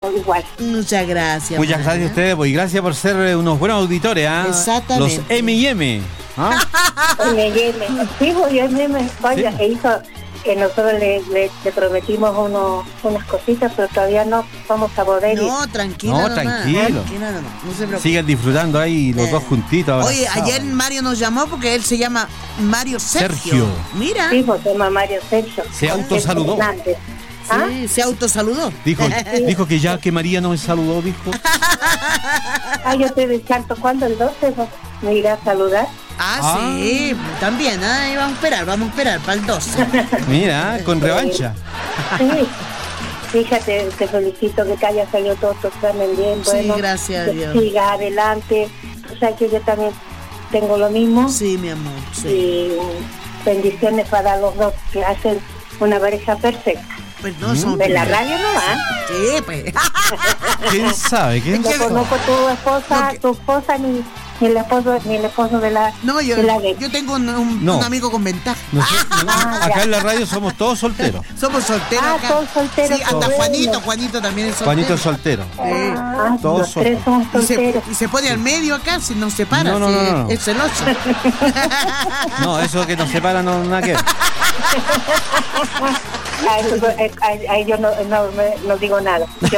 igual. Muchas gracias. Muchas Mariana. gracias a ustedes, pues, y gracias por ser unos buenos auditores, ¿ah? Exactamente. Los M&M. ¿Ah? Sí, pues yo vaya, Sí. que hizo, que nosotros le prometimos unas cositas, pero todavía no vamos a poder ir. No, tranquila. No, nomás, tranquilo. Tranquila nomás, no se preocupe. Sigan disfrutando ahí los dos juntitos. Oye, abrazados. ayer Mario nos llamó porque él se llama Mario Sergio. Sergio. Mira. Sí, pues se llama Mario Sergio. Se autosaludó. Fernández. ¿Ah? Sí, se autosaludó. Dijo que ya que María no me saludó, dijo. Ah, yo estoy de Santo, ¿cuándo? El 12 pues, me irá a saludar. Sí, también, ahí vamos a esperar para el 12. Mira, con revancha. Sí, fíjate, te felicito que te haya salido todo tu examen bien. Sí, Bueno, gracias a que Dios. sigas adelante. O sea que yo también tengo lo mismo. Sí, mi amor, sí. Y bendiciones para los dos que hacen una pareja perfecta. Pues no, son De la radio no va. Sí, pues. ¿Quién sabe? ¿Quién No sabe? conozco tu esposa ni el esposo de la No, de la de- yo tengo un No. amigo con ventaja. Acá en la radio somos todos solteros. Somos solteros acá. todos solteros. Sí, hasta qué Juanito bueno. también es soltero. Juanito es soltero. Todos Los tres somos Y solteros. se pone al medio acá, si nos separa. No. Es celoso. No, eso que nos separa no nada que ver. Ahí yo no digo nada. Yo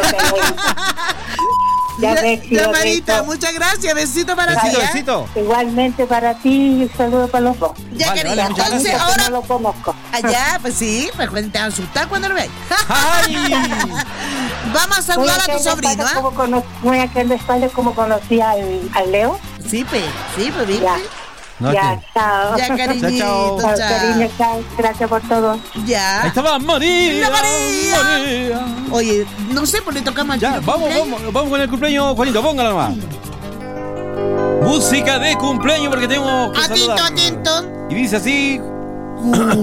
ya ves, Ya, Marita, muchas gracias. Besito para ti. Besito, ¿eh? besito. Igualmente para ti y un saludo para los dos. Ya, Vale, querida. muchas Entonces, gracias. ahora. No lo conozco. Allá, pues sí, pues te va a asustar cuando lo veas. ¡Ay! Vamos a saludar a tu sobrino, ¿ah? Voy a quedar de espaldas como conocí al Leo. Sí, pues, ¿viste? Ya. No, Ya, que- chao. Ya, cariñito, Chao, Chao, chao. cariño, chao. Gracias por todo. Ahí Ya. estaba María. La María. María. Oye, no sé, pues le tocamos al Ya, tiro vamos con el cumpleaños, Juanito, póngala nomás. Música de cumpleaños porque tenemos que Atento, saludar. atento. Y dice así.